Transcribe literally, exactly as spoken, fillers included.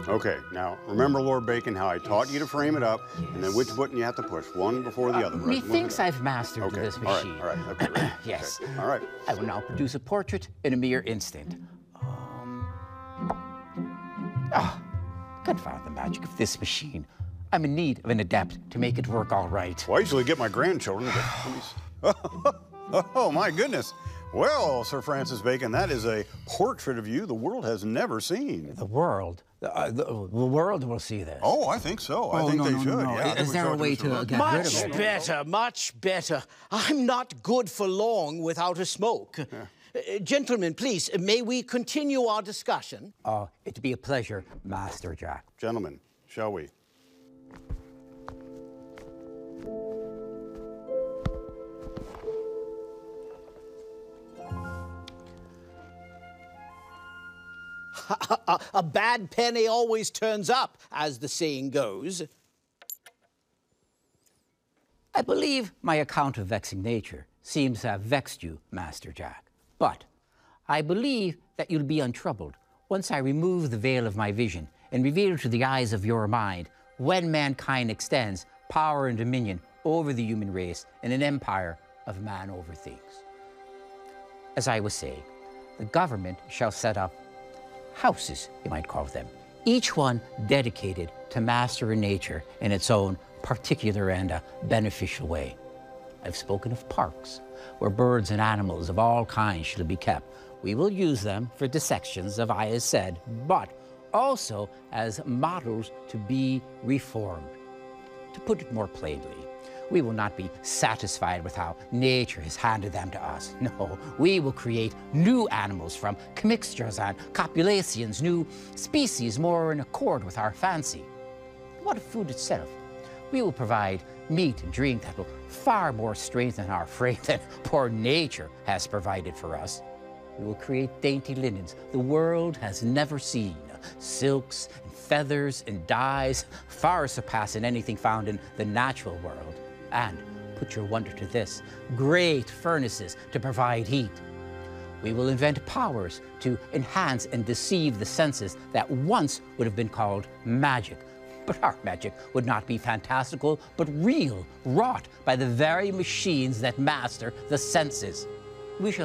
Okay, now remember, Lord Bacon, how I taught you to frame it up, Yes. and then which button you have to push, one before the other. Uh, Right? methinks I've mastered Okay, this all right, machine. all right, okay, ready? Yes. Okay. All right. I will now produce a portrait in a mere instant. Um. Ah, confound the magic of this machine. I'm in need of an adept to make it work all right. Well, I usually get my grandchildren, but let me see. Oh, my goodness. Well, Sir Francis Bacon, that is a portrait of you the world has never seen. The world, uh, the, the world will see this. Oh, I think so. I Oh, think no, they no, should. no, no. Yeah, I think Is we there should a have way Mister to Rook. get rid of Much it? better, much better. I'm not good for long without a smoke. Uh, gentlemen, please, may we continue our discussion? Oh, it'd be a pleasure, Master Jack. Gentlemen, shall we? a, a bad penny always turns up, as the saying goes. I believe my account of vexing nature seems to have vexed you, Master Jack. But I believe that you'll be untroubled once I remove the veil of my vision and reveal to the eyes of your mind when mankind extends power and dominion over the human race in an empire of man over things. As I was saying, the government shall set up houses, you might call them, each one dedicated to mastering nature in its own particular and uh, beneficial way. I've spoken of parks, where birds and animals of all kinds shall be kept. We will use them for dissections, as I have said, but also as models to be reformed. To put it more plainly, we will not be satisfied with how nature has handed them to us. No, we will create new animals from commixtures and copulations, new species more in accord with our fancy. What of food itself? We will provide meat and drink that will far more strengthen our frame than poor nature has provided for us. We will create dainty linens the world has never seen, silks and feathers and dyes far surpassing anything found in the natural world. And, put your wonder to this, great furnaces to provide heat. We will invent powers to enhance and deceive the senses that once would have been called magic. But our magic would not be fantastical, but real, wrought by the very machines that master the senses. We shall